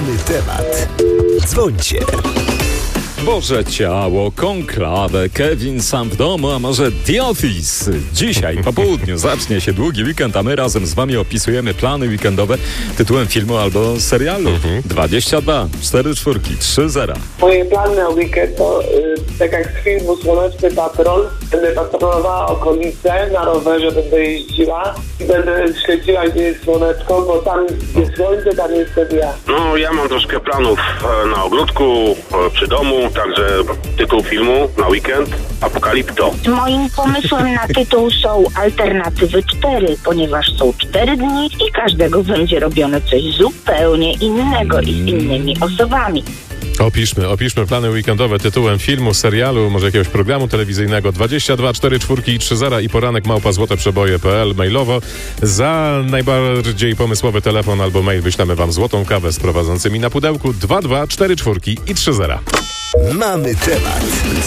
Mamy temat. Dzwońcie. Boże ciało, konklawę, Kevin sam w domu, a może The Office. Dzisiaj po południu zacznie się długi weekend, a my razem z wami opisujemy plany weekendowe tytułem filmu albo serialu. 22, 4 czwórki, 3 zera. Moje plany na weekend to, tak jak z filmu Słoneczny Patrol, będę patrolowała okolice, na rowerze będę jeździła i będę śledziła, gdzie jest słoneczko, bo tam jest słońce, tam jestem ja. No, ja mam troszkę planów na ogródku, przy domu, także tytuł filmu na weekend Apokalipto. Moim pomysłem na tytuł są alternatywy 4, ponieważ są 4 dni i każdego będzie robione coś zupełnie innego i z innymi osobami. Opiszmy plany weekendowe tytułem filmu, serialu, może jakiegoś programu telewizyjnego. 22, 4 czwórki i 3 zera i poranek @złoteprzeboje.pl mailowo. Za najbardziej pomysłowy telefon albo mail wyślemy wam złotą kawę z prowadzącymi na pudełku. 22, 4 czwórki i 3 zera. Mamy temat.